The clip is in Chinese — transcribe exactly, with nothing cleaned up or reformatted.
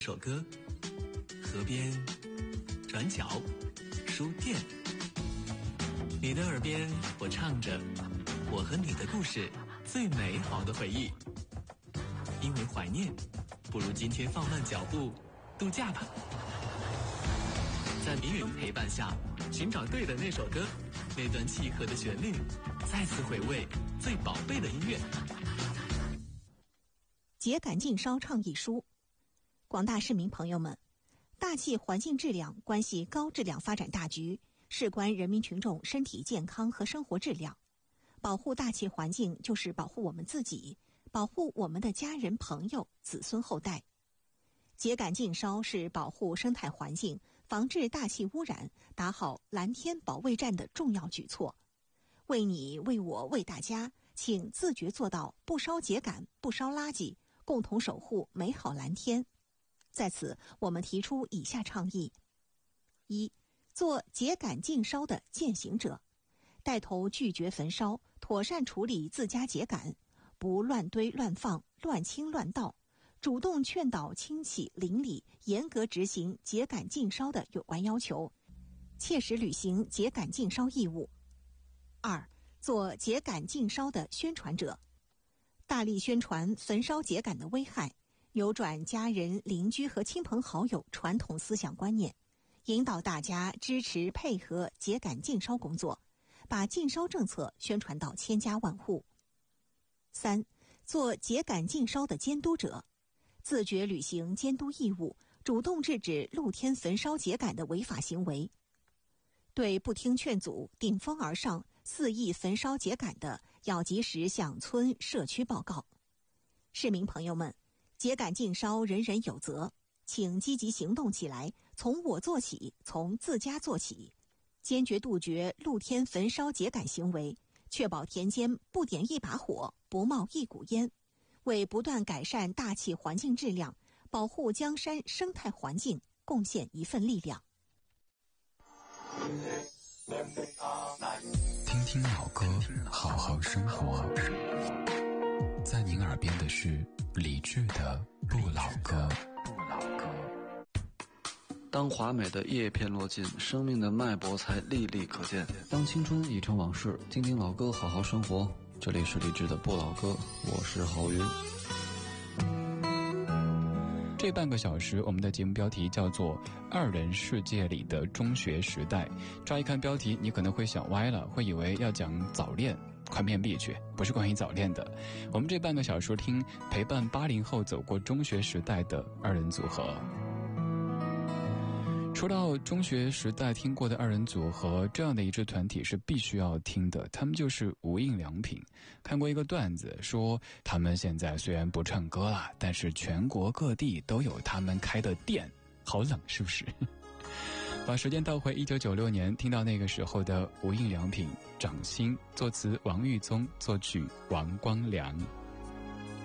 首歌，河边、转角、书店，你的耳边我唱着我和你的故事，最美好的回忆。因为怀念，不如今天放慢脚步度假吧。在迷人陪伴下，寻找对的那首歌，那段契合的旋律，再次回味最宝贝的音乐。 秸秆禁烧倡议书。广大市民朋友们，大气环境质量关系高质量发展大局，事关人民群众身体健康和生活质量。保护大气环境就是保护我们自己，保护我们的家人朋友子孙后代。秸秆禁烧是保护生态环境、防治大气污染、打好蓝天保卫战的重要举措。为你、为我、为大家，请自觉做到不烧秸秆、不烧垃圾，共同守护美好蓝天。在此，我们提出以下倡议：一、做秸秆禁烧的践行者，带头拒绝焚烧，妥善处理自家秸秆，不乱堆乱放、乱倾乱倒，主动劝导亲戚邻里严格执行秸秆禁烧的有关要求，切实履行秸秆禁烧义务。二、做秸秆禁烧的宣传者，大力宣传焚烧秸秆的危害，扭转家人、邻居和亲朋好友传统思想观念，引导大家支持配合秸秆禁烧工作，把禁烧政策宣传到千家万户。三、做秸秆禁烧的监督者，自觉履行监督义务，主动制止露天焚烧秸秆的违法行为。对不听劝阻、顶风而上、肆意焚烧秸秆的，要及时向村社区报告。市民朋友们，秸秆禁烧人人有责，请积极行动起来，从我做起，从自家做起，坚决杜绝露天焚烧秸秆行为，确保田间不点一把火，不冒一股烟，为不断改善大气环境质量，保护江山生态环境贡献一份力量。 听听老歌，好好生活。在您耳边的是理智的不老歌。不老歌。 当华美的叶片落尽，生命的脉搏才历历可见。当青春已成往事，听听老歌，好好生活。这里是理智的不老歌，我是郝云。 这半个小时，我们的节目标题叫做《二人世界里的中学时代》。乍一看标题，你可能会想歪了，会以为要讲早恋。快面壁去，不是关于早恋的。我们这半个小时听陪伴八零后走过中学时代的二人组合。说到中学时代听过的二人组合，这样的一支团体是必须要听的，他们就是无印良品。看过一个段子说，他们现在虽然不唱歌了，但是全国各地都有他们开的店。好冷是不是？把时间倒回一九九六年，听到那个时候的无印良品，掌心，作词王玉宗，作曲王光良。